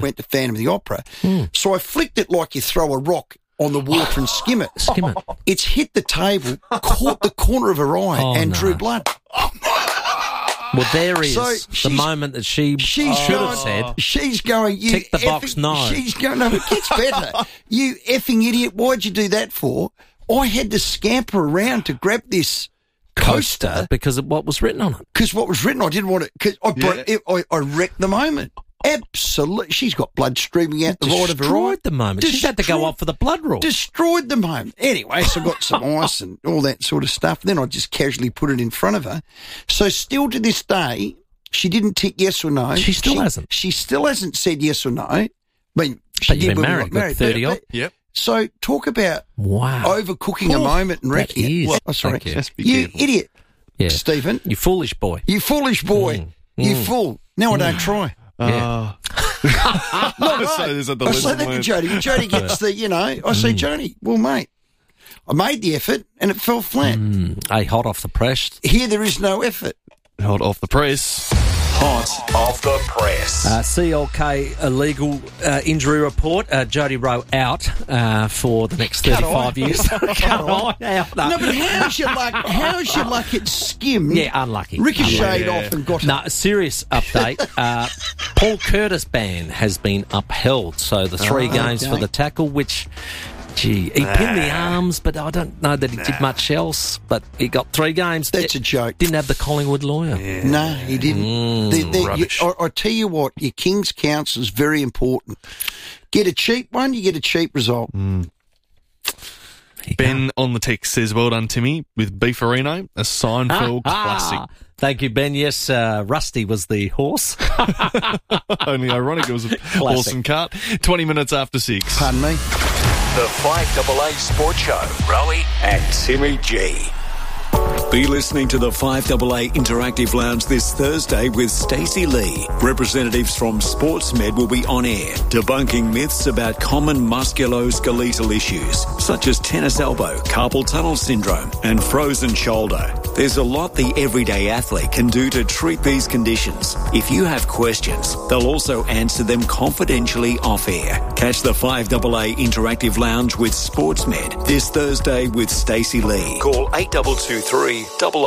went to Phantom of the Opera. So I flicked it like you throw a rock on the water and skim it. It's hit the table, caught the corner of her eye, and drew blood. Well, there is the moment that she should have said. She's going, you tick the box, no. She's going, no, it gets better. You effing idiot, why'd you do that for? I had to scamper around to grab this coaster. Because of what was written on it. Because what was written, I didn't want it, because I wrecked the moment. Absolutely. She's got blood streaming out the right of her eye. Destroyed the moment. She's had to go off for the blood rule. Destroyed the moment. Anyway, so I got some ice and all that sort of stuff. Then I just casually put it in front of her. So still to this day, she didn't tick yes or no. She still hasn't. She still hasn't said yes or no. I mean, she but did you've been when married, we got married. 30 odd. Yep. So talk about overcooking a moment and wrecking it. Well, oh, sorry. You idiot, yes. Stephen. You foolish boy. You foolish boy. You fool. Now I don't try. Yeah. I say that to Jody. Jody gets the, I say, Jody, well, mate, I made the effort and it fell flat. Hey, hot off the press. Here there is no effort. Hot off the press. Hot off the press. CLK illegal injury report. Jody Rowe out for the next 35 years. Cut out. No, but how's your luck? It skimmed. Yeah, unlucky. Ricocheted off and got it. No, serious update. Paul Curtis ban has been upheld. So the 3 games for the tackle, which... Gee, he pinned the arms, but I don't know that he did much else. But he got 3 games. That's a joke. Didn't have the Collingwood lawyer. Yeah. No, he didn't. Rubbish. I tell you what, your King's Counsel is very important. Get a cheap one, you get a cheap result. Ben on the text says, well done, Timmy, with Beefarino, a Seinfeld classic. Thank you, Ben. Yes, Rusty was the horse. Only ironic it was a horse and cart. 20 minutes after 6. Pardon me? The 5AA Sports Show. Rowie and Timmy G. Be listening to the 5AA Interactive Lounge this Thursday with Stacey Lee. Representatives from SportsMed will be on air, debunking myths about common musculoskeletal issues, such as tennis elbow, carpal tunnel syndrome, and frozen shoulder. There's a lot the everyday athlete can do to treat these conditions. If you have questions, they'll also answer them confidentially off air. Catch the 5AA Interactive Lounge with SportsMed this Thursday with Stacey Lee. Call 8223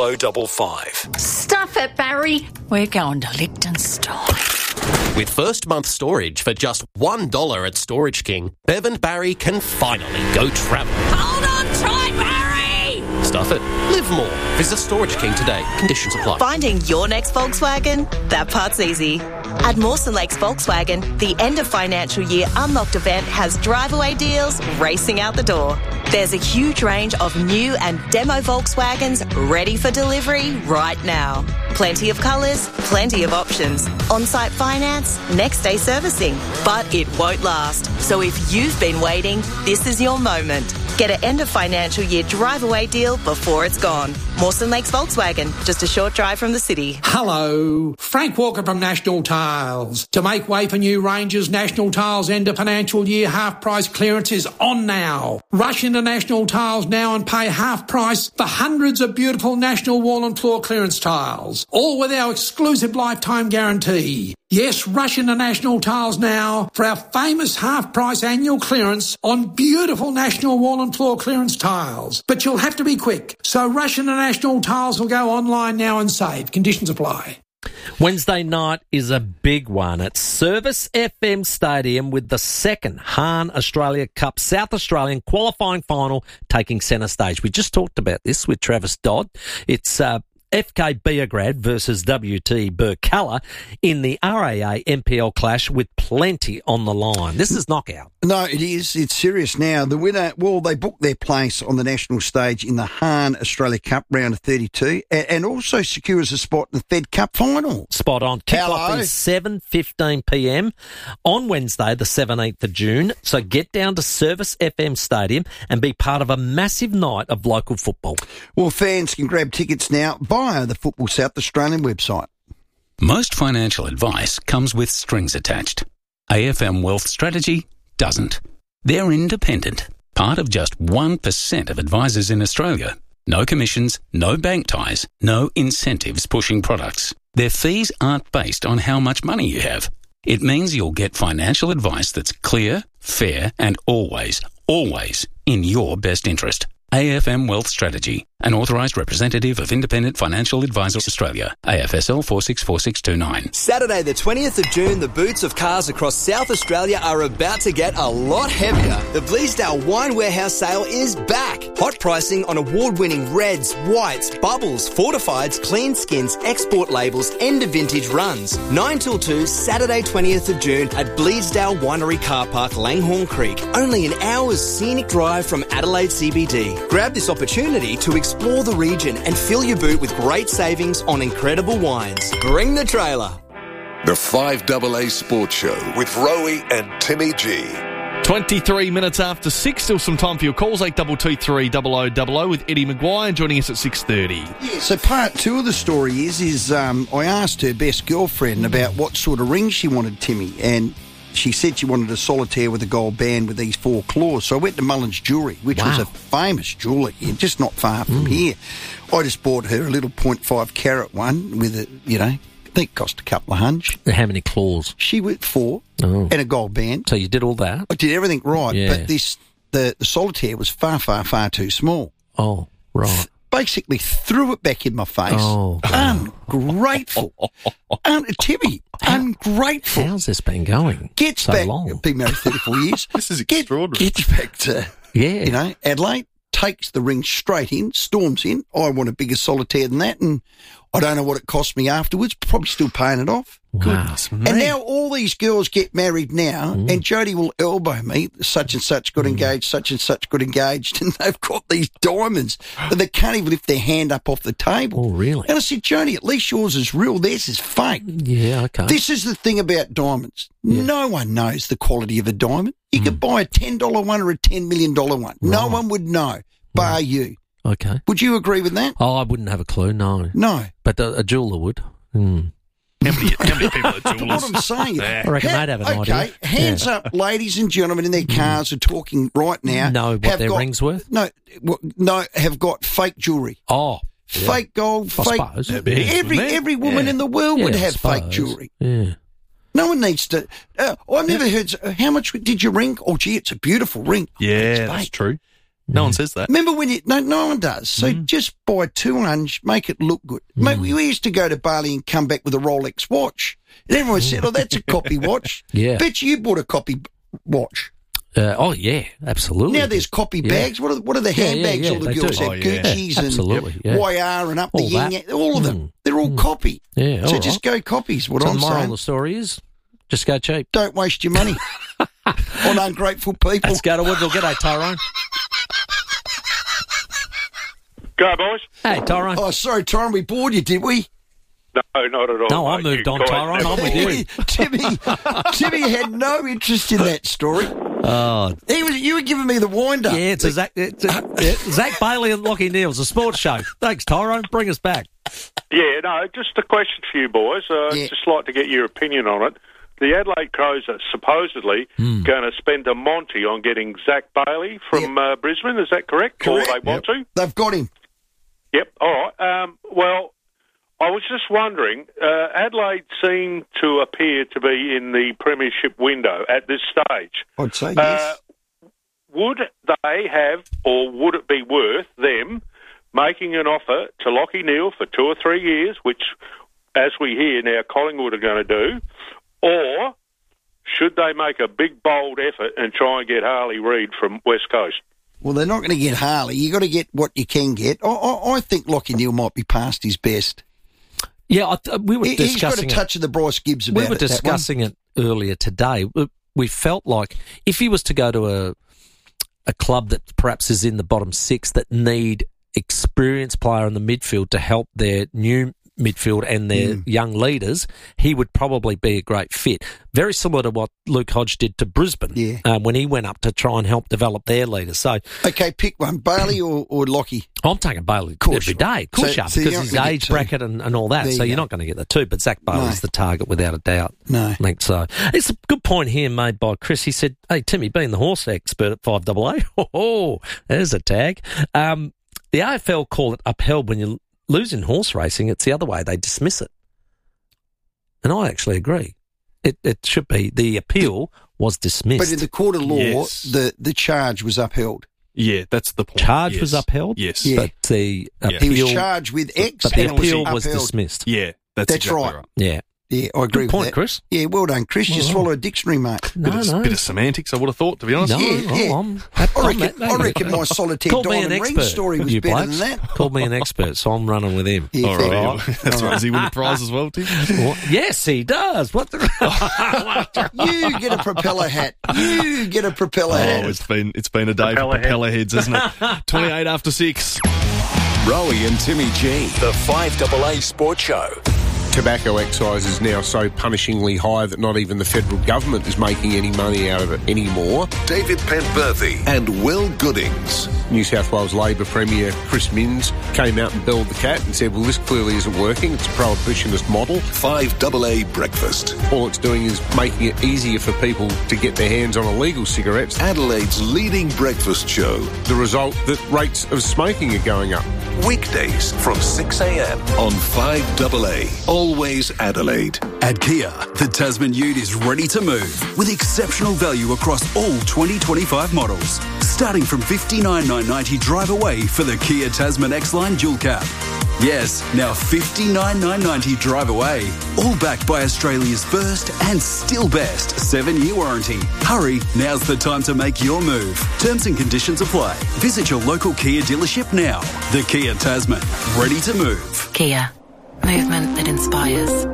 0055. Stuff it, Barry. We're going to Liechtenstein. With first month storage for just $1 at Storage King, Bev and Barry can finally go travel. Hold on tight, Barry! Stuff it. Live more. Visit Storage King today. Conditions apply. Finding your next Volkswagen? That part's easy. At Mawson Lakes Volkswagen, the end of financial year Unlocked event has drive-away deals racing out the door. There's a huge range of new and demo Volkswagens ready for delivery right now. Plenty of colours, plenty of options. On-site finance, next-day servicing. But it won't last. So if you've been waiting, this is your moment. Get an end of financial year drive-away deal before it's gone. Mawson Lakes Volkswagen, just a short drive from the city. Hello, Frank Walker from National Tiles. To make way for new ranges, National Tiles end of financial year half-price clearance is on now. Rush into National Tiles now and pay half price for hundreds of beautiful National wall and floor clearance tiles, all with our exclusive lifetime guarantee. Yes, rush into National Tiles now for our famous half-price annual clearance on beautiful National wall and floor clearance tiles. But you'll have to be quick, so rush into National Tiles or go online now and save. Conditions apply. Wednesday night is a big one at Service FM Stadium with the second Hahn Australia Cup South Australian qualifying final taking centre stage. We just talked about this with Travis Dodd. It's FK Beograd versus WT Burkalla in the RAA MPL clash with plenty on the line. This is knockout. No, it is. It's serious now. The winner, well, they booked their place on the national stage in the Hahn Australia Cup round of 32 and also secures a spot in the Fed Cup final. Spot on. Kick-off is 7:15pm on Wednesday, the 17th of June. So get down to Service FM Stadium and be part of a massive night of local football. Well, fans can grab tickets now via the Football South Australian website. Most financial advice comes with strings attached. AFM Wealth Strategy doesn't. They're independent, part of just 1% of advisors in Australia. No commissions, no bank ties, no incentives pushing products. Their fees aren't based on how much money you have. It means you'll get financial advice that's clear, fair, and always in your best interest. AFM Wealth Strategy, an authorised representative of Independent Financial Advisors Australia, AFSL 464629. Saturday the 20th of June, the boots of cars across South Australia are about to get a lot heavier. The Bleasdale Wine Warehouse sale is back. Hot pricing on award-winning reds, whites, bubbles, fortifieds, clean skins, export labels, end of vintage runs. 9 till 2, Saturday 20th of June at Bleasdale Winery Car Park, Langhorne Creek. Only an hour's scenic drive from Adelaide CBD. Grab this opportunity to explore the region and fill your boot with great savings on incredible wines. Bring the trailer. The 5AA Sports Show with Rowie and Timmy G. 23 minutes after 6, still some time for your calls, 8223 0000 with Eddie Maguire joining us at 6:30. Yeah, so part 2 of the story is I asked her best girlfriend about what sort of ring she wanted, Timmy, and she said she wanted a solitaire with a gold band with these 4 claws. So I went to Mullins Jewellery, which was a famous jeweller here, just not far from here. I just bought her a little 0.5 carat one with a, I think it cost a couple of $100. How many claws? She went 4 and a gold band. So you did all that? I did everything right, but the solitaire was far, far, far too small. Oh, right. Basically threw it back in my face. Oh, ungrateful. Timmy, ungrateful. How's this been going? Gets so back. long? Been married 34 years. This is extraordinary. Gets back to, Adelaide, takes the ring straight in, storms in. I want a bigger solitaire than that, and I don't know what it cost me afterwards. Probably still paying it off. Wow. And now all these girls get married now, and Jody will elbow me, such and such got engaged, such and such got engaged, and they've got these diamonds that they can't even lift their hand up off the table. Oh, really? And I said, Jody, at least yours is real, theirs is fake. Yeah, okay. This is the thing about diamonds. Yeah. No one knows the quality of a diamond. You could buy a $10 one or a $10 million one. Right. No one would know, bar you. Okay. Would you agree with that? Oh, I wouldn't have a clue, no. No. But a jeweller would. How many people are jewellers? What I'm saying. I reckon they'd have an idea. Okay, hands up, ladies and gentlemen in their cars are talking right now. Know what their ring's worth? No, have got fake jewellery. Oh. Fake gold, I fake. suppose. Every woman in the world would have fake jewellery. Yeah. No one needs to. I've never heard. How much did your ring? Oh, gee, it's a beautiful ring. Yeah, that's true. No one says that. Remember when no one does. So just buy 200, make it look good. Mate, we used to go to Bali and come back with a Rolex watch. And everyone said, oh, that's a copy watch. Yeah. Bet you bought a copy watch. Oh, yeah, absolutely. Now there's copy bags. What are the handbags all the girls have? Gucci's and YR and up all the yin. All of them. They're all copy. Yeah, so just go copies. What I'm saying. The moral saying. of the story is just go cheap. Don't waste your money on ungrateful people. Let's go to Woodville. G'day, Tyrone. Go, boys. Hey, Tyrone. Oh, sorry, Tyrone, we bored you, did we? No, not at all. No, I moved on, Tyrone. I'm with you. Timmy had no interest in that story. Oh, you were giving me the wind up. Yeah, it's Zach Bailey and Lockie Neal's a sports show. Thanks, Tyrone. Bring us back. Yeah, no, just a question for you boys. Just like to get your opinion on it. The Adelaide Crows are supposedly going to spend a Monty on getting Zach Bailey from Brisbane. Is that correct? Correct. Or they want to? They've got him. Yep. All right. Well, I was just wondering, Adelaide seem to appear to be in the premiership window at this stage. I'd say yes. Would they have, or would it be worth them making an offer to Lockie Neal for 2 or 3 years, which, as we hear now, Collingwood are going to do, or should they make a big, bold effort and try and get Harley Reid from West Coast? Well, they're not going to get Harley. You've got to get what you can get. I think Lockie Neal might be past his best. Yeah, we were discussing He's got a touch of the Bryce Gibbs about it. We were discussing it earlier today. We felt like if he was to go to a club that perhaps is in the bottom 6 that need experienced player in the midfield to help their new midfield and their young leaders, he would probably be a great fit. Very similar to what Luke Hodge did to Brisbane when he went up to try and help develop their leaders. So, okay, pick one, Bailey or Lockie. I'm taking Bailey every day, of course, because his age bracket and all that. So you're not going to get the two, but Zach Bailey's the target without a doubt. No. I think so. It's a good point here made by Chris. He said, hey, Timmy, being the horse expert at 5AA, there's a tag. The AFL call it upheld when you lose in horse racing. It's the other way. They dismiss it. And I actually agree. It should be. The appeal was dismissed. But in the court of law, Yes. the charge was upheld. Yeah, that's the point. Charge was upheld? Yes. Yeah. But the Yeah. appeal... He was charged with X, But the and it was appeal was upheld. dismissed. Yeah, that's exactly right. Yeah. Yeah, I agree Good point, with that. Chris. Yeah, well done, Chris. You swallowed a dictionary, mate. No, Bit of semantics, I would have thought, to be honest. No, Yeah. I'm I reckon my solitaire Called me an diamond ring expert. story was You better blokes. than that. Called me an expert, so I'm running with him. Yeah, All fair. right, that's right. Does he win a prize as well, Tim? Well, yes, he does. What the... You get a propeller hat. You get a propeller hat. Oh, it's been a day for propeller heads, isn't it? 28 after 6. Rowie and Timmy G, the 5AA Sports Show. Tobacco excise is now so punishingly high that not even the federal government is making any money out of it anymore. David Pentworthy and Will Goodings. New South Wales Labor Premier Chris Minns came out and belled the cat and said, well, this clearly isn't working. It's a prohibitionist model. 5AA Breakfast. All it's doing is making it easier for people to get their hands on illegal cigarettes. Adelaide's leading breakfast show. The result that rates of smoking are going up. Weekdays from 6 a.m. on 5AA. Always Adelaide. At Kia, the Tasman Ute is ready to move with exceptional value across all 2025 models. Starting from $59,990 drive away for the Kia Tasman X-Line Dual Cab. Yes, now $59,990 drive away. All backed by Australia's first and still best 7-year warranty. Hurry, now's the time to make your move. Terms and conditions apply. Visit your local Kia dealership now. The Kia Tasman, ready to move. Kia. Movement that inspires.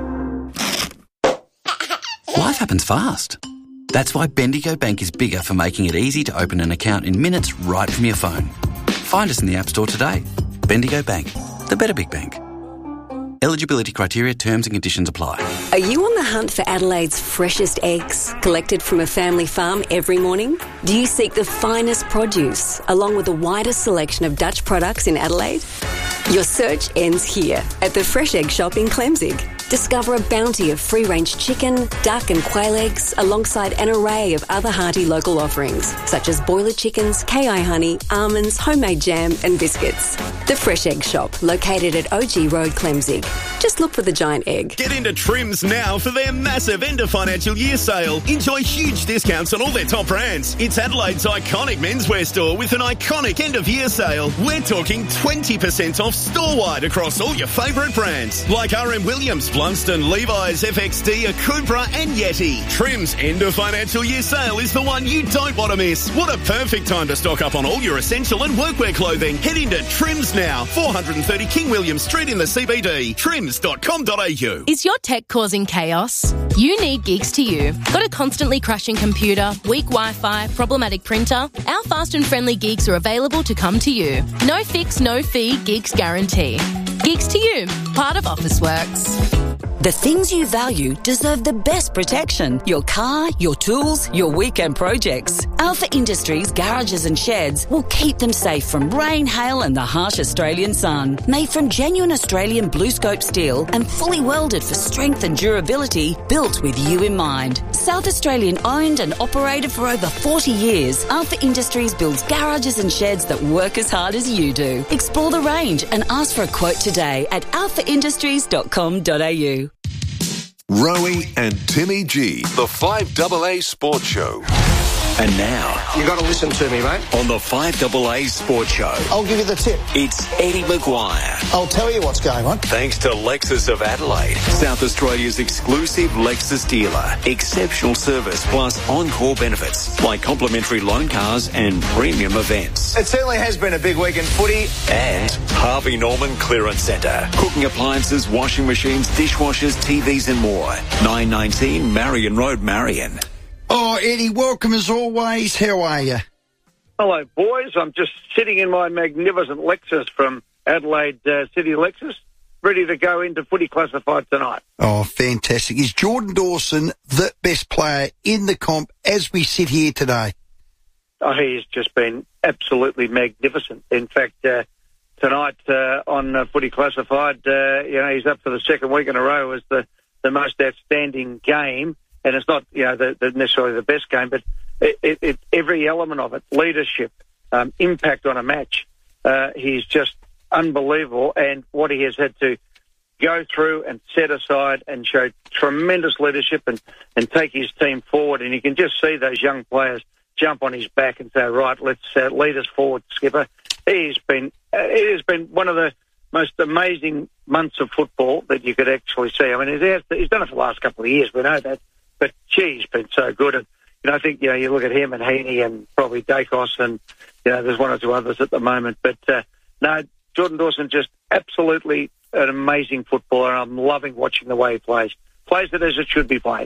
Life happens fast. That's why Bendigo Bank is bigger for making it easy to open an account in minutes right from your phone. Find us in the App Store today. Bendigo Bank, the better big bank. Eligibility criteria, terms and conditions apply. Are you on the hunt for Adelaide's freshest eggs, collected from a family farm every morning? Do you seek the finest produce, along with the widest selection of Dutch products in Adelaide? Your search ends here, at the Fresh Egg Shop in Clemzig. Discover a bounty of free-range chicken, duck and quail eggs, alongside an array of other hearty local offerings, such as boiler chickens, KI honey, almonds, homemade jam and biscuits. The Fresh Egg Shop, located at OG Road, Clemzig. Just look for the giant egg. Get into Trims now for their massive end of financial year sale. Enjoy huge discounts on all their top brands. It's Adelaide's iconic menswear store with an iconic end of year sale. We're talking 20% off store-wide across all your favourite brands, like RM Williams, Blunston, Levi's, FXD, Akubra and Yeti. Trims end of financial year sale is the one you don't want to miss. What a perfect time to stock up on all your essential and workwear clothing. Head into Trims now, 430 King William Street in the CBD. Trims.com.au. Is your tech causing chaos? You need Geeks to You. Got a constantly crashing computer, weak Wi-Fi, problematic printer? Our fast and friendly Geeks are available to come to you. No fix, no fee, Geeks guarantee. Geeks to You, part of Officeworks. The things you value deserve the best protection. Your car, your tools, your weekend projects. Alpha Industries garages and sheds will keep them safe from rain, hail and the harsh Australian sun. Made from genuine Australian blue scope steel and fully welded for strength and durability, built with you in mind. South Australian owned and operated for over 40 years, Alpha Industries builds garages and sheds that work as hard as you do. Explore the range and ask for a quote today at alphaindustries.com.au. Rowie and Timmy G, the 5AA Sports Show. And now, you got to listen to me, mate. On the 5AA Sports Show, I'll give you the tip. It's Eddie Maguire. I'll tell you what's going on. Thanks to Lexus of Adelaide, South Australia's exclusive Lexus dealer. Exceptional service plus encore benefits like complimentary loan cars and premium events. It certainly has been a big week in footy. And Harvey Norman Clearance Centre. Cooking appliances, washing machines, dishwashers, TVs and more. 919 Marion Road, Marion. Oh, Eddie, welcome as always. How are you? Hello, boys. I'm just sitting in my magnificent Lexus from Adelaide City Lexus, ready to go into footy classified tonight. Oh, fantastic. Is Jordan Dawson the best player in the comp as we sit here today? Oh, he's just been absolutely magnificent. In fact, tonight on footy classified, he's up for the second week in a row as the most outstanding game. And it's not, necessarily the best game, but every element of it, leadership, impact on a match, he's just unbelievable. And what he has had to go through and set aside and show tremendous leadership and take his team forward. And you can just see those young players jump on his back and say, right, let's lead us forward, Skipper. It has been one of the most amazing months of football that you could actually see. I mean, he's done it for the last couple of years, we know that. But, gee, he's been so good. And, I think, you look at him and Heaney and probably Dacos and, there's one or two others at the moment. But, no, Jordan Dawson just absolutely an amazing footballer. I'm loving watching the way he plays. Plays it as it should be played.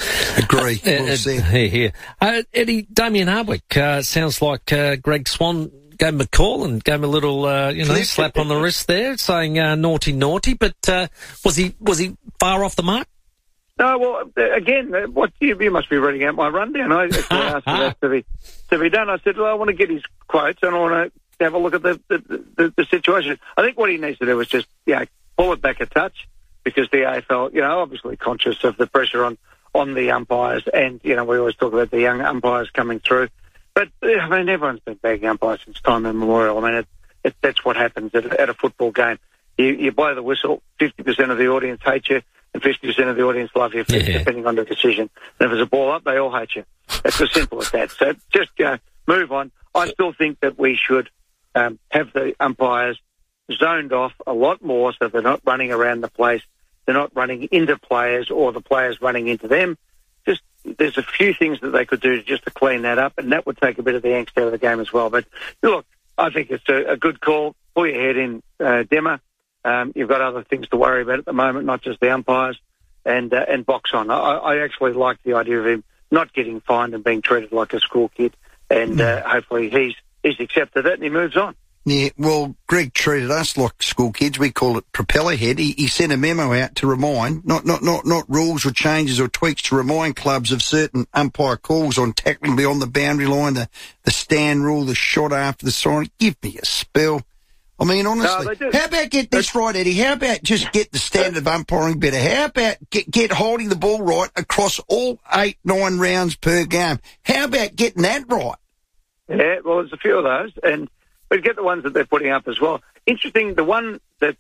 Agree. Here. Eddie, Damien Hardwick, sounds like Greg Swan gave him a call and gave him a little, slap on the wrist there, saying naughty, but was he far off the mark? No, well, again, what you must be reading out my rundown. I actually asked for that to be done. I said, well, I want to get his quotes and I want to have a look at the situation. I think what he needs to do is just, pull it back a touch, because the AFL, obviously conscious of the pressure on the umpires, and, we always talk about the young umpires coming through. But, everyone's been bagging umpires since time immemorial. That's what happens at a football game. You blow the whistle, 50% of the audience hate you, and 50% of the audience love you, depending on the decision. And if there's a ball up, they all hate you. It's as simple as that. So just move on. I still think that we should have the umpires zoned off a lot more, so they're not running around the place. They're not running into players or the players running into them. Just there's a few things that they could do just to clean that up, and that would take a bit of the angst out of the game as well. But look, I think it's a good call. Pull your head in, Demmer. You've got other things to worry about at the moment, not just the umpires, and box on. I actually like the idea of him not getting fined and being treated like a school kid, and hopefully he's accepted it and he moves on. Yeah, well, Greg treated us like school kids. We call it propeller head. He sent a memo out to remind, not rules or changes or tweaks, to remind clubs of certain umpire calls on tackling beyond the boundary line, the stand rule, the shot after the siren. Give me a spell. I mean, honestly, how about get this right, Eddie? How about just get the standard of umpiring better? How about get holding the ball right across all 8-9 rounds per game? How about getting that right? Yeah, well, there's a few of those, but get the ones that they're putting up as well. Interesting, the one that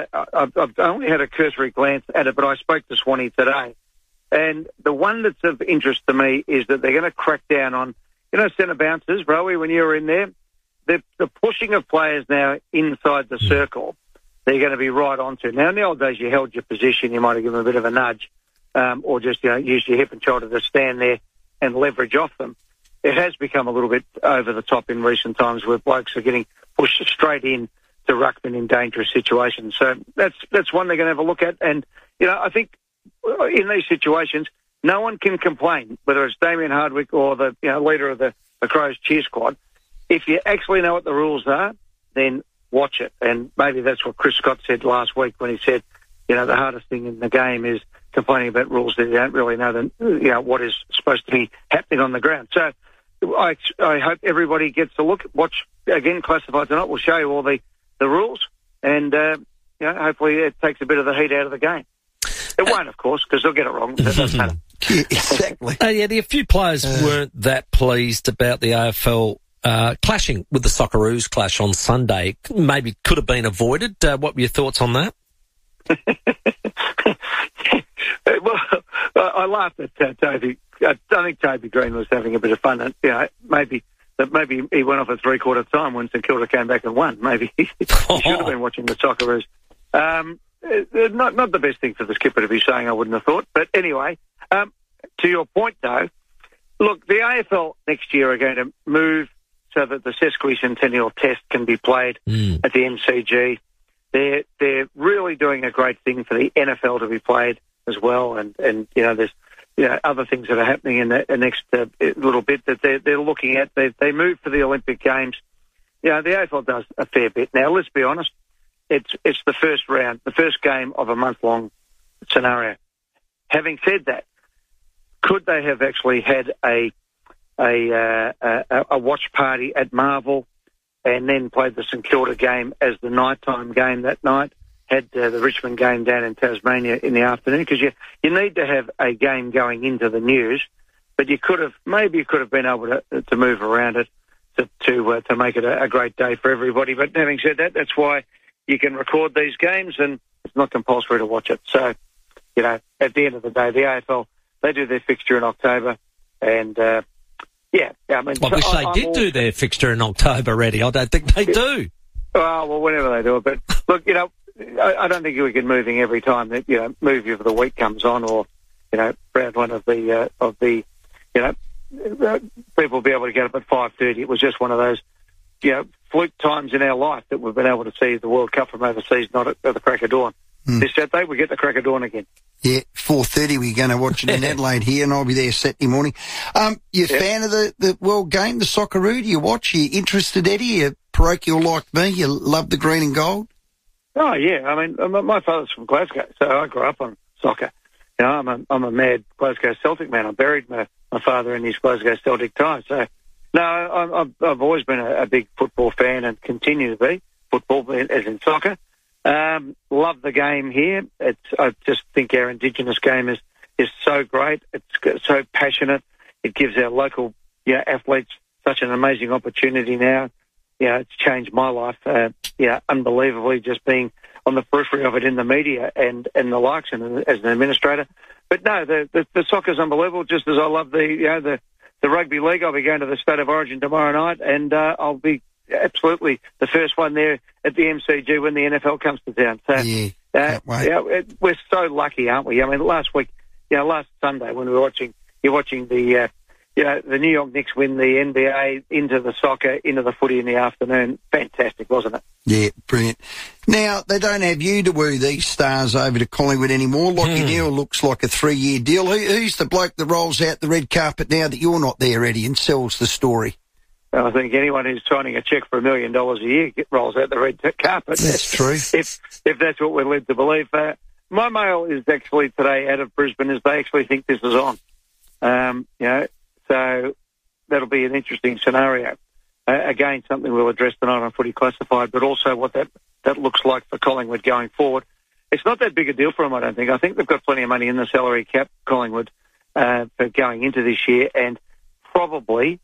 I've only had a cursory glance at it, but I spoke to Swanee today, and the one that's of interest to me is that they're going to crack down on, centre bouncers, Rowie, when you were in there. The pushing of players now inside the circle, they're going to be right onto. Now, in the old days, you held your position, you might have given them a bit of a nudge, or just use your hip and shoulder to stand there and leverage off them. It has become a little bit over the top in recent times, where blokes are getting pushed straight in to ruckman in dangerous situations. So that's one they're going to have a look at. And, I think in these situations, no one can complain, whether it's Damien Hardwick or the leader of the Crows cheer squad. If you actually know what the rules are, then watch it. And maybe that's what Chris Scott said last week when he said, the hardest thing in the game is complaining about rules that you don't really know what is supposed to be happening on the ground. So I hope everybody gets a look. Watch, again, Classified Tonight. We'll show you all the rules, and hopefully it takes a bit of the heat out of the game. It won't, of course, because they'll get it wrong. That doesn't matter. Yeah, exactly. A few players weren't that pleased about the AFL clashing with the Socceroos clash on Sunday. Maybe could have been avoided. What were your thoughts on that? Well, I laughed at Toby. I think Toby Green was having a bit of fun. And, maybe he went off at 3/4 time when St Kilda came back and won. Maybe he should have been watching the Socceroos. Not the best thing for the skipper to be saying, I wouldn't have thought. But anyway, to your point, though, look, the AFL next year are going to move so that the Sesquicentennial Test can be played at the MCG. They're really doing a great thing for the NFL to be played as well, and there's other things that are happening in the next little bit that they're looking at. They move for the Olympic Games. The AFL does a fair bit. Now, let's be honest, it's the first round, the first game of a month-long scenario. Having said that, could they have actually had a watch party at Marvel and then played the St Kilda game as the nighttime game that night, had the Richmond game down in Tasmania in the afternoon? Because you need to have a game going into the news, but you could have been able to move around it to make it a great day for everybody. But having said that, that's why you can record these games, and it's not compulsory to watch it. So, you know, at the end of the day, the AFL, they do their fixture in October, and, I mean... I wish they did do their fixture in October, Eddie. I don't think they do. Oh, well, whenever they do it. But, look, you know, I don't think we can moving every time that, you know, movie of the week comes on, or, you know, round one of the, you know, people will be able to get up at 5:30. It was just one of those, you know, fluke times in our life that we've been able to see the World Cup from overseas, not at the crack of dawn. This Saturday, we get the crack of dawn again. Yeah, 4:30 we're going to watch it in Adelaide here, and I'll be there Saturday morning. You a fan of the World Game, the Socceroo? Do you watch? You interested, Eddie? You parochial like me? You love the green and gold? Oh, yeah. I mean, my father's from Glasgow, so I grew up on soccer. You know, I'm a mad Glasgow Celtic man. I buried my father in his Glasgow Celtic tie. So, no, I've always been a big football fan and continue to be, football as in soccer. Love the game here. I just think our Indigenous game is so great. It's so passionate. It gives our local athletes such an amazing opportunity now. It's changed my life, unbelievably, just being on the periphery of it in the media and the likes, and as an administrator. But no, the soccer's unbelievable. Just as I love the rugby league, I'll be going to the State of Origin tomorrow night, and I'll be absolutely the first one there at the MCG when the NFL comes to town. So we're so lucky, aren't we? I mean, last Sunday when we were watching the New York Knicks win the NBA into the soccer, into the footy in the afternoon. Fantastic, wasn't it? Yeah, brilliant. Now, they don't have you to woo these stars over to Collingwood anymore. Lachie Neale looks like a 3-year deal. Who's the bloke that rolls out the red carpet now that you're not there, Eddie, and sells the story? I think anyone who's signing a cheque for $1 million a year rolls out the red carpet. That's true. If that's what we're led to believe. My mail is actually today out of Brisbane is they actually think this is on. So that'll be an interesting scenario. Again, something we'll address tonight on Footy Classified, but also what that looks like for Collingwood going forward. It's not that big a deal for them, I don't think. I think they've got plenty of money in the salary cap, Collingwood, for going into this year, and probably,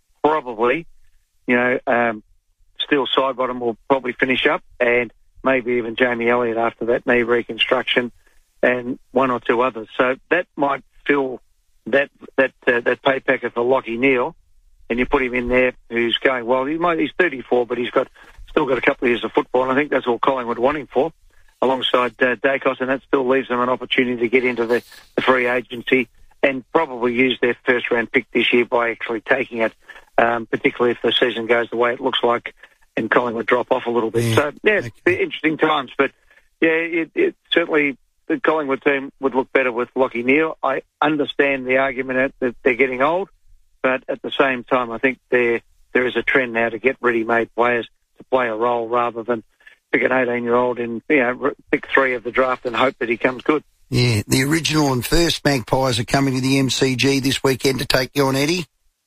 Steele Sidebottom will probably finish up, and maybe even Jamie Elliott after that knee reconstruction, and one or two others. So that might fill that pay packet for Lachie Neale, and you put him in there who's going well. He's 34, but he's still got a couple of years of football, and I think that's all Collingwood want him for, alongside Dacos, and that still leaves them an opportunity to get into the free agency and probably use their first-round pick this year by actually taking it, particularly if the season goes the way it looks like and Collingwood drop off a little bit. So, interesting times. But, it certainly the Collingwood team would look better with Lachie Neale. I understand the argument that they're getting old, but at the same time, I think there is a trend now to get ready-made players to play a role rather than pick an 18-year-old and pick 3 of the draft and hope that he comes good. Yeah, the original and first Magpies are coming to the MCG this weekend to take you on, Eddie.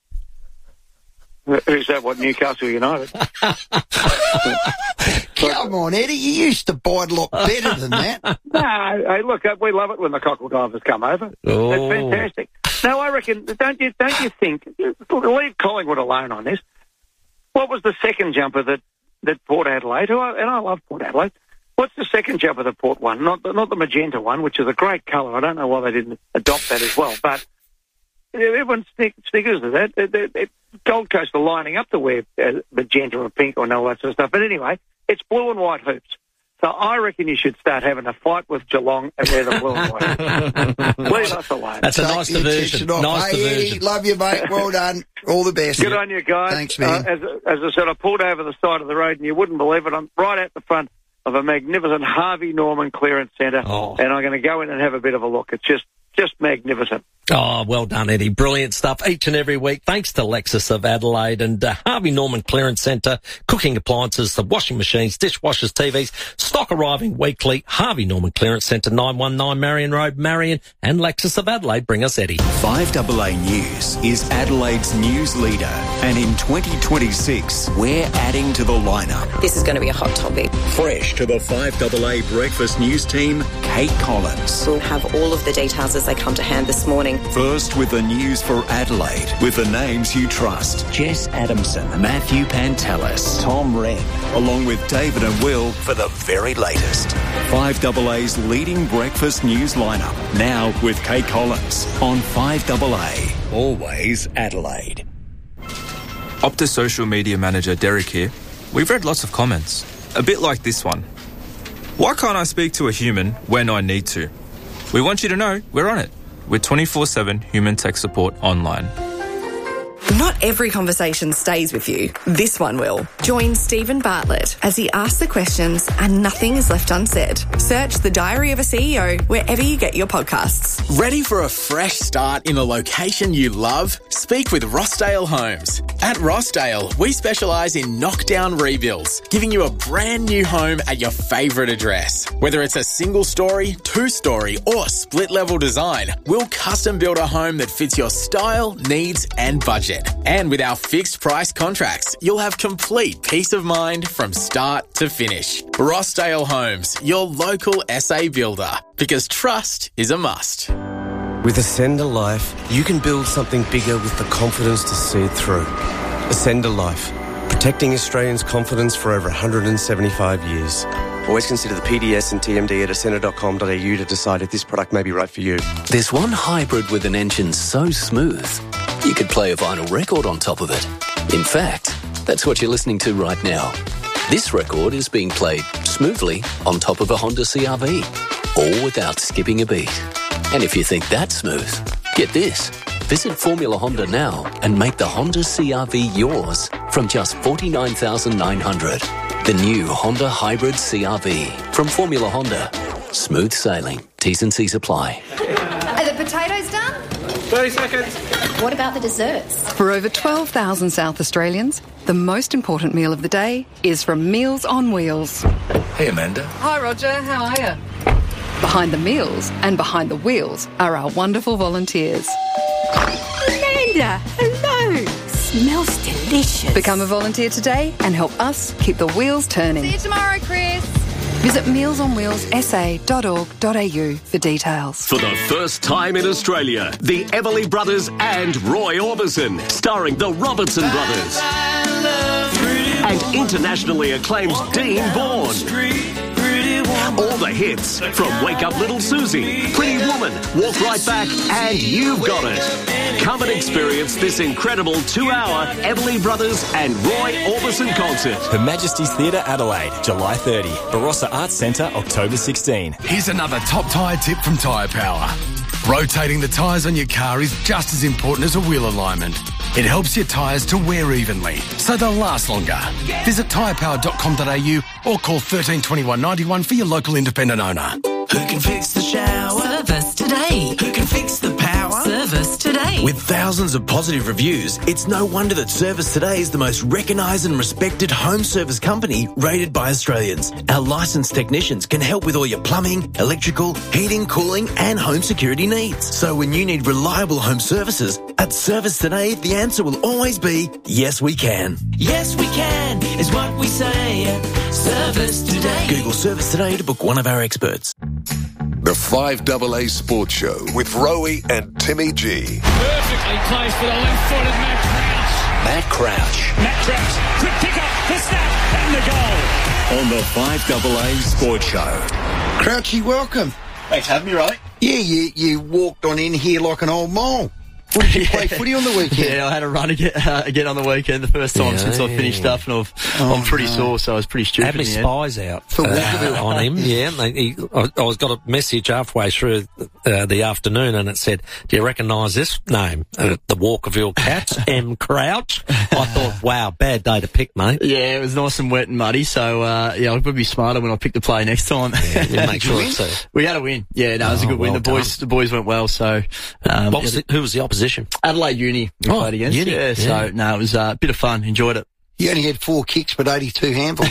Who's that? What, Newcastle United? Come on, Eddie. You used to bite a lot better than that. No, hey, look, we love it when the cockle divers come over. Oh. It's fantastic. No, I reckon. Don't you think? Leave Collingwood alone on this. What was the second jumper that Port Adelaide? And I love Port Adelaide. What's the second jumper that Port won? Not the magenta one, which is a great colour. I don't know why they didn't adopt that as well, but everyone sniggers at that. Gold Coast are lining up to wear magenta or pink or all that sort of stuff. But anyway, it's blue and white hoops. So I reckon you should start having a fight with Geelong and wear the blue and white hoops. Leave us alone. That's a nice diversion. Nice diversion. Eddie, love you, mate. Well done. All the best. Good on you, guys. Thanks, man. As I said, I pulled over the side of the road and you wouldn't believe it. I'm right at the front of a magnificent Harvey Norman clearance centre, and I'm going to go in and have a bit of a look. It's just magnificent. Oh, well done, Eddie. Brilliant stuff each and every week. Thanks to Lexus of Adelaide and Harvey Norman Clearance Centre, cooking appliances, the washing machines, dishwashers, TVs, stock arriving weekly. Harvey Norman Clearance Centre, 919 Marion Road, Marion, and Lexus of Adelaide. Bring us Eddie. 5AA News is Adelaide's news leader, and in 2026, we're adding to the lineup. This is going to be a hot topic. Fresh to the 5AA breakfast news team, Kate Collins. We'll have all of the details as they come to hand this morning. First with the news for Adelaide, with the names you trust. Jess Adamson, Matthew Pantelis, Tom Wren, along with David and Will for the very latest. 5AA's leading breakfast news lineup, now with Kate Collins on 5AA. Always Adelaide. Optus social media manager Derek here. We've read lots of comments, a bit like this one. Why can't I speak to a human when I need to? We want you to know we're on it with 24/7 human tech support online. Not every conversation stays with you. This one will. Join Stephen Bartlett as he asks the questions and nothing is left unsaid. Search The Diary of a CEO wherever you get your podcasts. Ready for a fresh start in a location you love? Speak with Rossdale Homes. At Rossdale, we specialise in knockdown rebuilds, giving you a brand new home at your favourite address. Whether it's a single story, 2-story or split level design, we'll custom build a home that fits your style, needs and budget. And with our fixed price contracts, you'll have complete peace of mind from start to finish. Rossdale Homes, your local SA builder, because trust is a must. With Ascender Life, you can build something bigger with the confidence to see it through. Ascender Life, protecting Australians' confidence for over 175 years. Always consider the PDS and TMD at ascender.com.au to decide if this product may be right for you. There's one hybrid with an engine so smooth, you could play a vinyl record on top of it. In fact, that's what you're listening to right now. This record is being played smoothly on top of a Honda CR-V, all without skipping a beat. And if you think that's smooth, get this. Visit Formula Honda now and make the Honda CR-V yours from just $49,900. The new Honda Hybrid CR-V from Formula Honda. Smooth sailing. T's and C's apply. Are the potatoes done? 30 seconds. What about the desserts? For over 12,000 South Australians, the most important meal of the day is from Meals on Wheels. Hey, Amanda. Hi, Roger. How are you? Behind the meals and behind the wheels are our wonderful volunteers. Amanda, hello. Smells delicious. Become a volunteer today and help us keep the wheels turning. See you tomorrow, Chris. Visit mealsonwheelsa.org.au for details. For the first time in Australia, the Everly Brothers and Roy Orbison, starring the Robertson Brothers. And internationally acclaimed Dean Bourne. All the hits from Wake Up Little Susie, Pretty Woman, Walk Right Back, and You've Got It. Come and experience this incredible 2-hour Everly Brothers and Roy Orbison concert. Her Majesty's Theatre, Adelaide, July 30. Barossa Arts Centre, October 16. Here's another top tyre tip from Tyre Power. Rotating the tyres on your car is just as important as a wheel alignment. It helps your tyres to wear evenly, so they'll last longer. Visit tyrepower.com.au or call 13 21 91 for your local independent owner. Who can fix the shower? Service today. Who can fix the power? Service today. With thousands of positive reviews, it's no wonder that Service Today is the most recognised and respected home service company rated by Australians. Our licensed technicians can help with all your plumbing, electrical, heating, cooling and home security needs. So when you need reliable home services, at Service Today, the answer will always be, yes we can. Yes we can is what we say at Service Today. Google Service Today to book one of our experts. The 5AA Sports Show with Rowie and Timmy G. Perfectly placed for the left-footed Matt Crouch. Matt Crouch, quick pick up, the snap, and the goal. On the 5AA Sports Show. Crouchy, welcome. Thanks for having me, Rowie. Yeah, you walked on in here like an old mole. What did you play footy on the weekend? Yeah, I had a run again on the weekend, the first time since I finished up, and I'm pretty sore, so I was pretty stupid. Had me spies out for on him, yeah. I got a message halfway through the afternoon, and it said, "Do you recognise this name? The Walkerville Cats, M. Crouch." I thought, wow, bad day to pick, mate. Yeah, it was nice and wet and muddy, so I would be smarter when I pick the play next time. Yeah, make sure we had a win. Yeah, no, it was a good win. The boys went well, so who was the opposition? Adelaide Uni we played against. Uni. Yeah, so no, it was a bit of fun. Enjoyed it. You only had 4 kicks, but 82 handballs.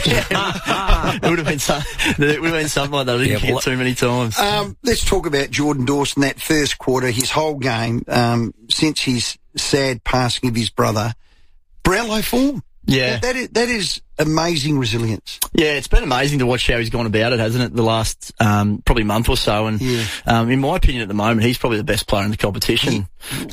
It would have been something like that. I didn't get too many times. Let's talk about Jordan Dawson. That first quarter, his whole game, since his sad passing of his brother, Brownlow form. Yeah. That is amazing resilience. Yeah, it's been amazing to watch how he's gone about it, hasn't it, the last probably month or so. And in my opinion at the moment, he's probably the best player in the competition.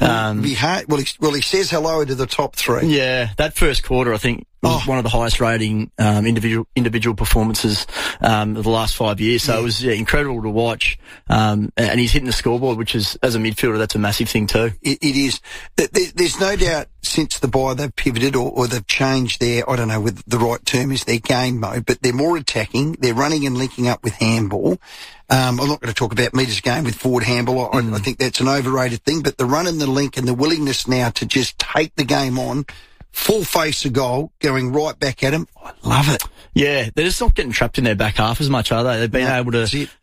He says hello to the top three. Yeah, that first quarter, I think, was one of the highest rating individual performances of the last 5 years. So it was incredible to watch. And he's hitting the scoreboard, which is, as a midfielder, that's a massive thing too. It is. There's no doubt since the bye they've pivoted or they've changed their, I don't know what the right term is, their game mode, but they're more attacking. They're running and linking up with handball. I'm not going to talk about Meter's game with forward handball. I think that's an overrated thing, but the run and the link and the willingness now to just take the game on, full face of goal, going right back at him. I love it. Yeah, they're just not getting trapped in their back half as much, are they? They've been able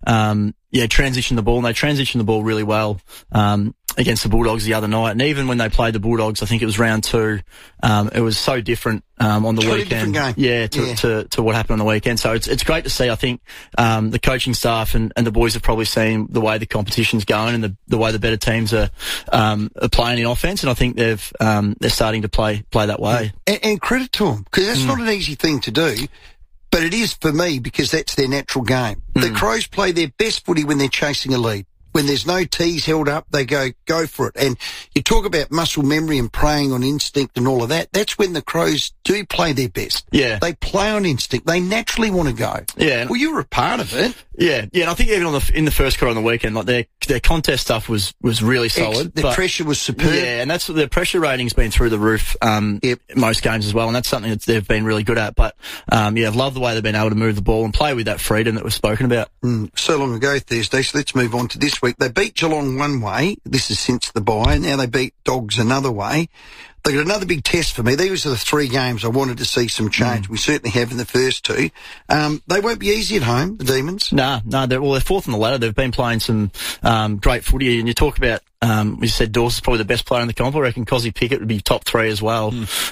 to, transition the ball, and they transition the ball really well, against the Bulldogs the other night. And even when they played the Bulldogs, I think it was round 2, it was so different, on the weekend. Different game. Yeah, to what happened on the weekend. So it's great to see. I think, the coaching staff and the boys have probably seen the way the competition's going and the way the better teams are playing in offense. And I think they're starting to play that way. And credit to them, because that's not an easy thing to do. But it is for me because that's their natural game. The Crows play their best footy when they're chasing a lead. When there's no tees held up, they go for it. And you talk about muscle memory and playing on instinct and all of that. That's when the Crows do play their best. Yeah. They play on instinct. They naturally want to go. Yeah. Well, you were a part of it. Yeah. Yeah. And I think even in the first quarter on the weekend, like their contest stuff was really solid. The pressure was superb. Yeah. And that's, their pressure rating's been through the roof, most games as well. And that's something that they've been really good at. But, I've loved the way they've been able to move the ball and play with that freedom that was spoken about. So long ago Thursday. So let's move on to this week. They beat Geelong one way. This is since the bye. Now they beat Dogs another way. They got another big test for me. These are the 3 games I wanted to see some change. We certainly have in the first 2. They won't be easy at home, the Demons. No, they're fourth on the ladder. They've been playing some great footy. And you talk about, we said Dawson's probably the best player in the comp. I reckon Cozzy Pickett would be top 3 as well.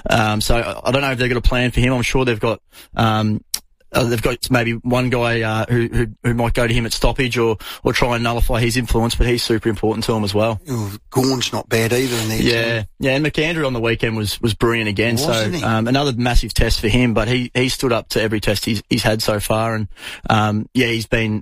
So I don't know if they've got a plan for him. I'm sure they've got maybe one guy who might go to him at stoppage or try and nullify his influence, but he's super important to him as well. Gawn's not bad either in there. Yeah, and McAndrew on the weekend was brilliant again. Wasn't so he? Another massive test for him, but he stood up to every test he's had so far, and he's been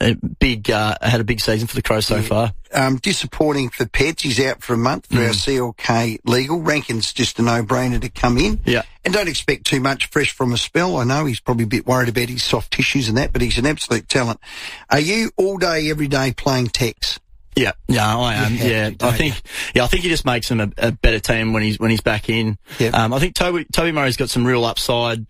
had a big season for the Crows so far. Disappointing for Pets. He's out for a month for our CLK legal. Rankin's just a no-brainer to come in. Yeah. And don't expect too much fresh from a spell. I know he's probably a bit worried about his soft tissues and that, but he's an absolute talent. Are you all day, every day playing Tex? Yeah, I am. I think he just makes them a better team when he's back in. Yep. I think Toby Murray's got some real upside.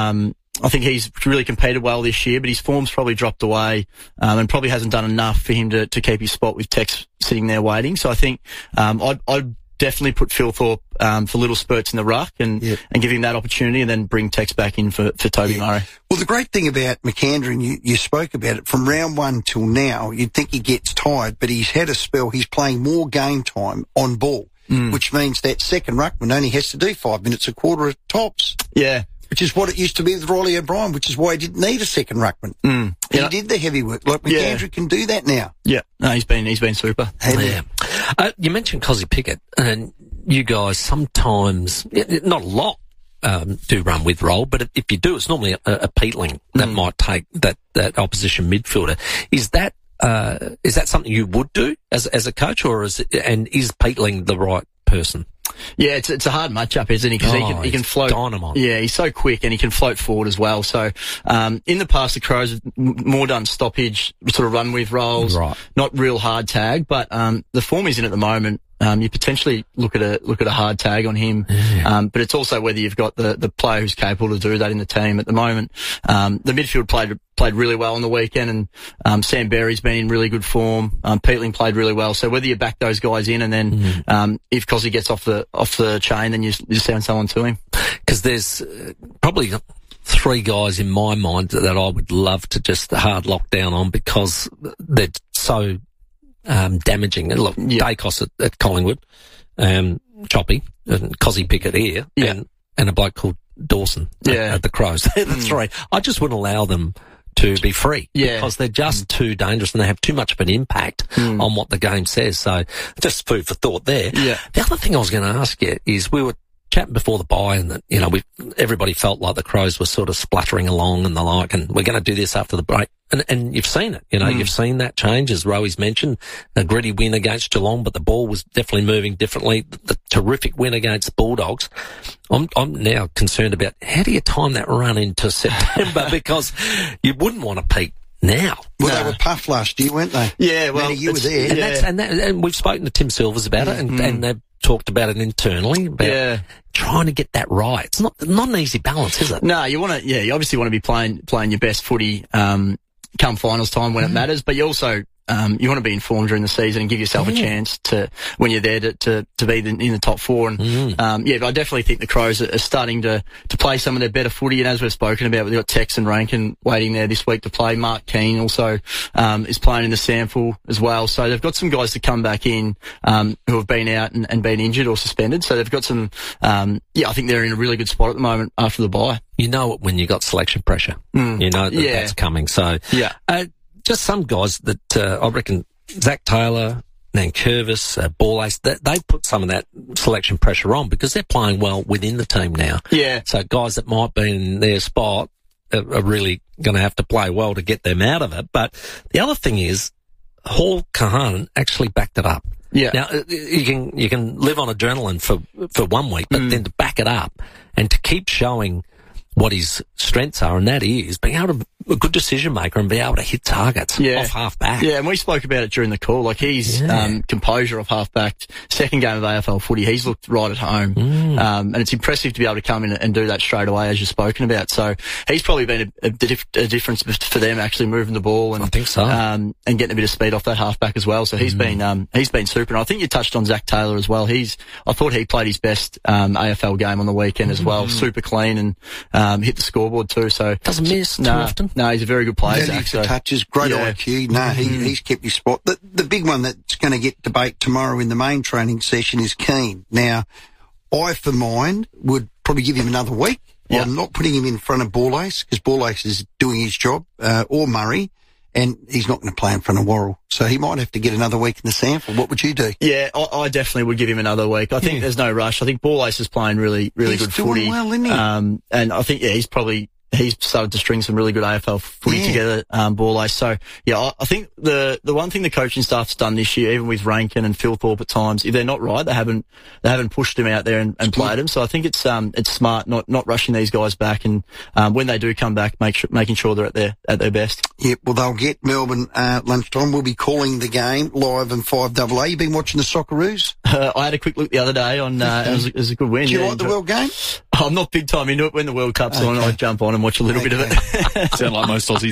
I think he's really competed well this year, but his form's probably dropped away, and probably hasn't done enough for him to keep his spot with Tex sitting there waiting. So I think, I'd definitely put Phil Thorpe, for little spurts in the ruck and give him that opportunity and then bring Tex back in for Toby Murray. Well, the great thing about McAndrew, and you spoke about it, from round 1 till now, you'd think he gets tired, but he's had a spell. He's playing more game time on ball, which means that second ruckman only has to do 5 minutes a quarter at tops. Yeah. Which is what it used to be with Riley O'Brien, which is why he didn't need a second ruckman. He did the heavy work. Like McAndrew can do that now. Yeah, no, he's been super. Yeah. You mentioned Cozzy Pickett, and you guys sometimes, not a lot, do run with roll, but if you do, it's normally a Peatling that might take that opposition midfielder. Is that something you would do as a coach, or is Peatling the right person? Yeah, it's a hard matchup, isn't he? Because he can float. Dynamite. Yeah, he's so quick and he can float forward as well. So, in the past, the Crows have more done stoppage, sort of run with rolls, right. Not real hard tag, but the form he's in at the moment. You potentially look at a hard tag on him, but it's also whether you've got the player who's capable to do that in the team at the moment. The midfield played really well on the weekend, and Sam Berry's been in really good form. Peatling played really well. So whether you back those guys in, and then if Cozzy gets off the chain, then you send someone to him. Because there's probably 3 guys in my mind that I would love to just hard lock down on because they're so damaging. Look, Dacos at Collingwood, Choppy, and Cozzy Pickett here, and a bloke called Dawson at the Crows. They're the 3. I just wouldn't allow them to be free because they're just too dangerous and they have too much of an impact on what the game says. So just food for thought there. Yeah. The other thing I was going to ask you is we were chatting before the bye, and that, you know, everybody felt like the Crows were sort of spluttering along and the like, and we're going to do this after the break. And you've seen it, you know, you've seen that change, as Rowi's mentioned, a gritty win against Geelong, but the ball was definitely moving differently. The terrific win against Bulldogs. I'm now concerned about how do you time that run into September, because you wouldn't want to peak now. Well, they were puffed last year, weren't they? Yeah, well, Manny, you were there. And we've spoken to Tim Silvers about it, and they've talked about it internally, about trying to get that right. It's not an easy balance, is it? No, you obviously want to be playing your best footy, come finals time when it matters, but you also, you want to be informed during the season and give yourself a chance to, when you're there, to be in the top four. And, but I definitely think the Crows are starting to play some of their better footy. And as we've spoken about, we've got Tex and Rankin waiting there this week to play. Mark Keane also, is playing in the sample as well. So they've got some guys to come back in, who have been out and been injured or suspended. So they've got some, I think they're in a really good spot at the moment after the bye. You know it when you got selection pressure. You know that's coming. So, just some guys that, I reckon Zach Taylor, Nankervis, Ball Ace, they put some of that selection pressure on because they're playing well within the team now. Yeah. So guys that might be in their spot are really going to have to play well to get them out of it. But the other thing is, Hall Kahan actually backed it up. Yeah. Now, you can live on adrenaline for 1 week, but then to back it up and to keep showing what his strengths are, and that is being able to be a good decision maker and be able to hit targets off half back. Yeah, and we spoke about it during the call. Like his composure off half back, second game of AFL footy, he's looked right at home. And it's impressive to be able to come in and do that straight away, as you've spoken about. So he's probably been a difference for them actually moving the ball and I think so. And getting a bit of speed off that half back as well. So he's been super. And I think you touched on Zach Taylor as well. I thought he played his best AFL game on the weekend as well. Super clean and hit the scoreboard too. So doesn't miss too often. No, he's a very good player. Value for touches, great IQ. No, he's kept his spot. The big one that's going to get debate tomorrow in the main training session is Keane. Now, I, for mine, would probably give him another week. Yeah. I'm not putting him in front of Ball Ace because Ball Ace is doing his job, or Murray, and he's not going to play in front of Worrell. So he might have to get another week in the sample. What would you do? Yeah, I definitely would give him another week. I think there's no rush. I think Ball Ace is playing really good footy. He's doing well, isn't he? And I think, he's started to string some really good AFL footy together, Ball Ace. So, I think the one thing the coaching staff's done this year, even with Rankin and Phil Thorpe at times, if they're not right, they haven't pushed him out there and played him. So I think it's smart not rushing these guys back, and when they do come back, making sure they're at their best. Yep, well, they'll get Melbourne lunchtime. We'll be calling the game live on 5AA. You been watching the Socceroos? I had a quick look the other day on, it was a good win. Do you like the World game? I'm not big time into it. When the World Cup's on, I jump on and watch a little bit of it. Sound like most Aussies.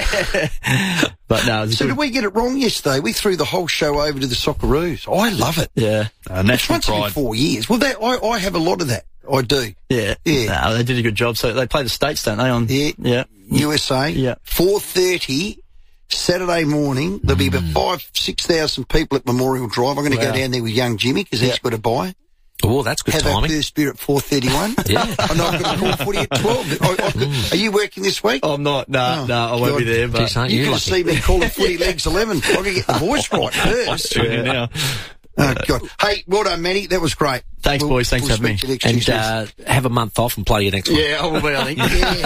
Yeah. But no, so did we get it wrong yesterday? We threw the whole show over to the Socceroos. I love it. Yeah. National pride. Once in 4 years. Well, I have a lot of that. I do. Yeah. No, they did a good job. So they play the States, don't they? USA. Yeah. 4:30 Saturday morning. There'll be about 5,000-6,000 people at Memorial Drive. I'm going to go down there with young Jimmy because he's got a bye. Oh, that's good timing. Have our first beer at 4:31. Yeah. I'm not going to call footy at 12. Are you working this week? I'm not. No, I won't be there. But you can see me calling footy legs 11. I'm going to get the voice right first. I'm tuning now. Oh, God. Hey, well done, Manny. That was great. Thanks, boys. Thanks for having me. And have a month off and play your next one. Yeah, I will be, I think.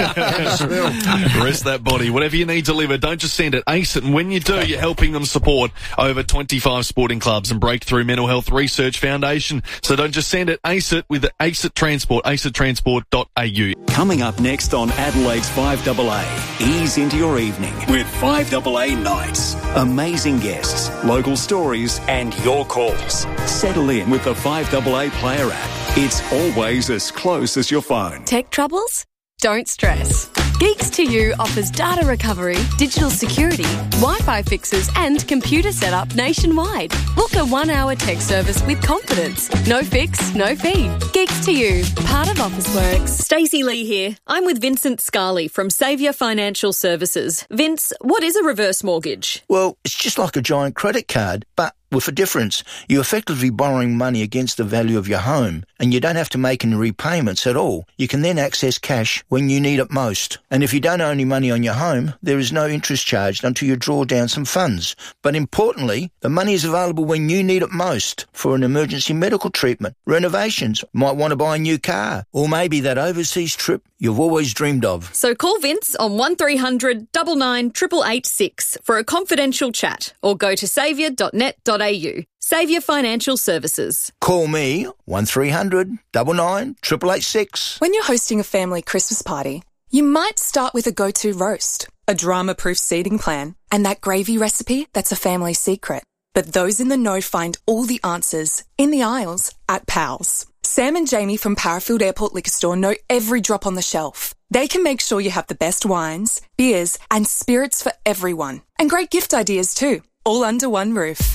Rest that body. Whatever you need delivered, don't just send it. Ace it. And when you do, you're helping them support over 25 sporting clubs and Breakthrough Mental Health Research Foundation. So don't just send it. Ace it with the Ace It Transport, aceittransport.au. Coming up next on Adelaide's 5AA, ease into your evening with 5AA Nights. Amazing guests, local stories and your calls. Settle in with the 5AA Player app. It's always as close as your phone. Tech troubles? Don't stress. Geeks to You offers data recovery, digital security, Wi-Fi fixes and computer setup nationwide. Book a 1-hour tech service with confidence. No fix, no fee. Geeks to You, part of Officeworks. Stacey Lee here. I'm with Vincent Scarley from Saviour Financial Services. Vince, what is a reverse mortgage? Well, it's just like a giant credit card, but with a difference. You're effectively borrowing money against the value of your home, and you don't have to make any repayments at all. You can then access cash when you need it most. And if you don't owe any money on your home, there is no interest charged until you draw down some funds. But importantly, the money is available when you need it most for an emergency medical treatment, renovations, might want to buy a new car, or maybe that overseas trip you've always dreamed of. So call Vince on 1300 99 886 for a confidential chat, or go to saviour.net.au. Saviour Financial Services. Call me 1300 99 886. When you're hosting a family Christmas party, you might start with a go-to roast, a drama-proof seating plan, and that gravy recipe that's a family secret. But those in the know find all the answers in the aisles at Pals. Sam and Jamie from Parafield Airport Liquor Store know every drop on the shelf. They can make sure you have the best wines, beers, and spirits for everyone. And great gift ideas too, all under one roof.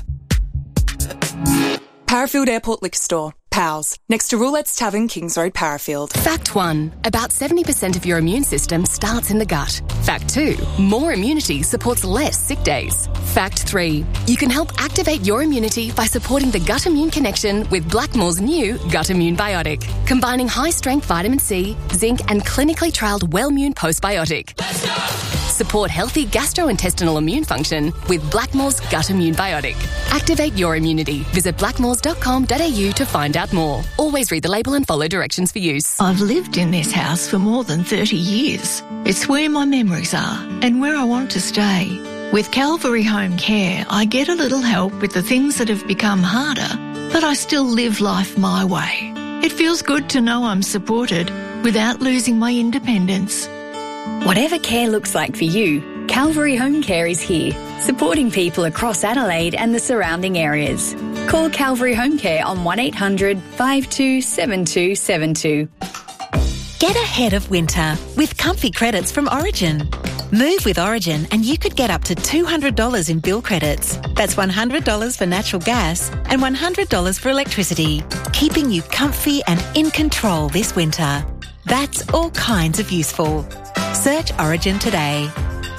Parafield Airport Liquor Store. Pals, next to Roulette's Tavern, Kings Road, Parafield. Fact 1. About 70% of your immune system starts in the gut. Fact 2. More immunity supports less sick days. Fact 3. You can help activate your immunity by supporting the gut immune connection with Blackmore's new Gut Immune Biotic, combining high-strength vitamin C, zinc, and clinically trialled Wellmune Postbiotic. Support healthy gastrointestinal immune function with Blackmore's Gut Immune Biotic. Activate your immunity. Visit blackmores.com.au to find out more. Always read the label and follow directions for use. I've lived in this house for more than 30 years. It's where my memories are and where I want to stay. With Calvary Home Care, I get a little help with the things that have become harder, but I still live life my way. It feels good to know I'm supported without losing my independence. Whatever care looks like for you, Calvary Home Care is here, supporting people across Adelaide and the surrounding areas. Call Calvary Home Care on 1800 527272. Get ahead of winter with comfy credits from Origin. Move with Origin and you could get up to $200 in bill credits. That's $100 for natural gas and $100 for electricity, keeping you comfy and in control this winter. That's all kinds of useful. Search Origin today.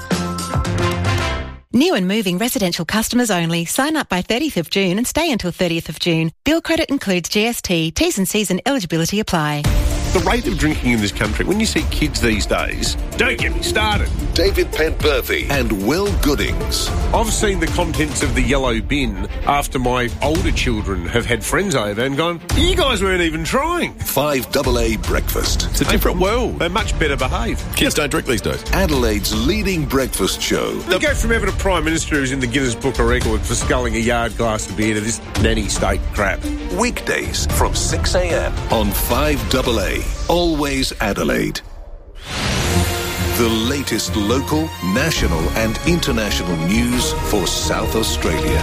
New and moving residential customers only. Sign up by 30th of June and stay until 30th of June. Bill credit includes GST. T's and C's and eligibility apply. The rate of drinking in this country, when you see kids these days, don't get me started. David Pentberthy and Will Goodings. I've seen the contents of the yellow bin after my older children have had friends over and gone, you guys weren't even trying. 5AA Breakfast. It's a different world. They're much better behaved. Kids don't drink these days. Adelaide's leading breakfast show. They go from having a Prime Minister who's in the Guinness Book of Records for sculling a yard glass of beer to this nanny state crap. Weekdays from 6 a.m. on 5AA. Always Adelaide. The latest local, national and international news for South Australia.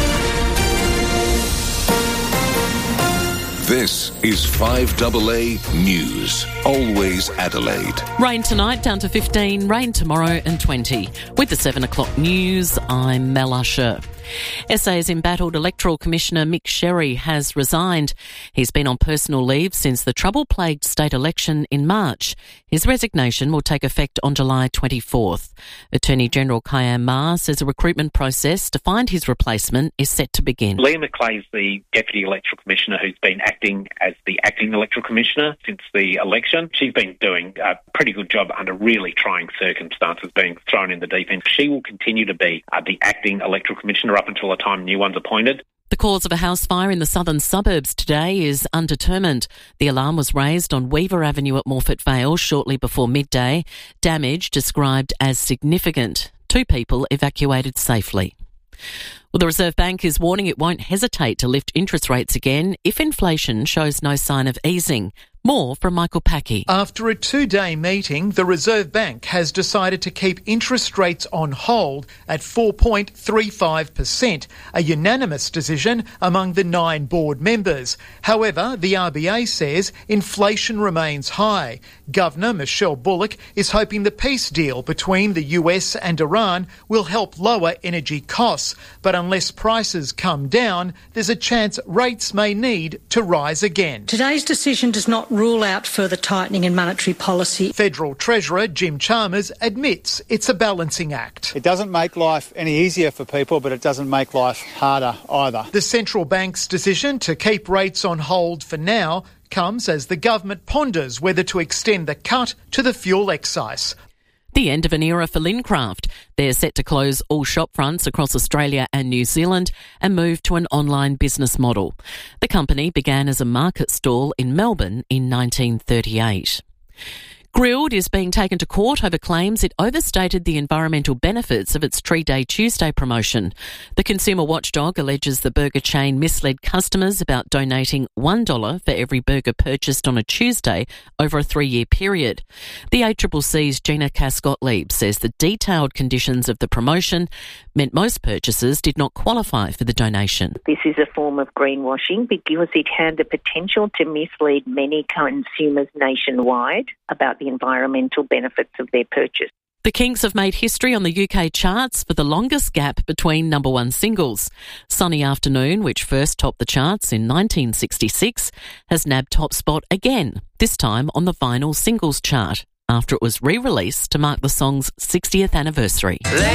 This is 5AA News. Always Adelaide. Rain tonight down to 15, rain tomorrow and 20. With the 7 o'clock news, I'm Mel Usher. SA's embattled Electoral Commissioner Mick Sherry has resigned. He's been on personal leave since the trouble-plagued state election in March. His resignation will take effect on July 24th. Attorney General Kayam Ma says a recruitment process to find his replacement is set to begin. Leah McClay's the Deputy Electoral Commissioner who's been acting as the Acting Electoral Commissioner since the election. She's been doing a pretty good job under really trying circumstances, being thrown in the deep end. She will continue to be the Acting Electoral Commissioner up until the time new one's appointed. The cause of a house fire in the southern suburbs today is undetermined. The alarm was raised on Weaver Avenue at Morphett Vale shortly before midday. Damage described as significant. 2 people evacuated safely. Well, the Reserve Bank is warning it won't hesitate to lift interest rates again if inflation shows no sign of easing. More from Michael Packey. After a 2-day meeting, the Reserve Bank has decided to keep interest rates on hold at 4.35%, a unanimous decision among the 9 board members. However, the RBA says inflation remains high. Governor Michelle Bullock is hoping the peace deal between the US and Iran will help lower energy costs. But unless prices come down, there's a chance rates may need to rise again. Today's decision does not rule out further tightening in monetary policy. Federal Treasurer Jim Chalmers admits it's a balancing act. It doesn't make life any easier for people, but it doesn't make life harder either. The central bank's decision to keep rates on hold for now comes as the government ponders whether to extend the cut to the fuel excise. The end of an era for Lincraft. They're set to close all shop fronts across Australia and New Zealand and move to an online business model. The company began as a market stall in Melbourne in 1938. Grilled is being taken to court over claims it overstated the environmental benefits of its Tree Day Tuesday promotion. The consumer watchdog alleges the burger chain misled customers about donating $1 for every burger purchased on a Tuesday over a 3-year period. The ACCC's Gina Cass-Gottlieb says the detailed conditions of the promotion meant most purchasers did not qualify for the donation. This is a form of greenwashing because it had the potential to mislead many consumers nationwide about the environmental benefits of their purchase. The Kinks have made history on the UK charts for the longest gap between number one singles. Sunny Afternoon, which first topped the charts in 1966, has nabbed top spot again, this time on the vinyl singles chart, after it was re-released to mark the song's 60th anniversary.